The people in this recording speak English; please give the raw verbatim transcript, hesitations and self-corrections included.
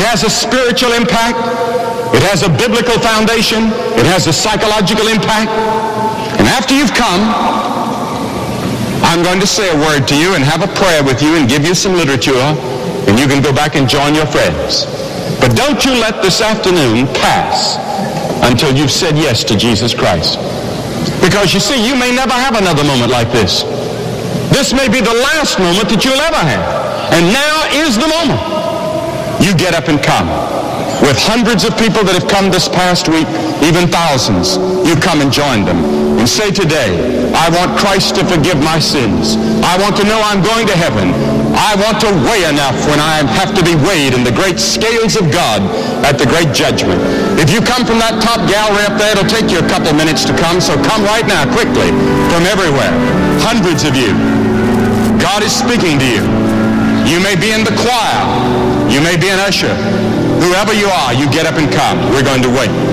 It has a spiritual impact. It has a biblical foundation. It has a psychological impact. And after you've come, I'm going to say a word to you and have a prayer with you and give you some literature, and you can go back and join your friends. But don't you let this afternoon pass until you've said yes to Jesus Christ. Because you see, you may never have another moment like this. This may be the last moment that you'll ever have. And now is the moment. You get up and come. With hundreds of people that have come this past week, even thousands, you come and join them and say today, I want Christ to forgive my sins. I want to know I'm going to heaven. I want to weigh enough when I have to be weighed in the great scales of God at the great judgment. If you come from that top gallery up there, it'll take you a couple minutes to come, so come right now, quickly, from everywhere. Hundreds of you. God is speaking to you. You may be in the choir. You may be an usher. Whoever you are, you get up and come. We're going to wait.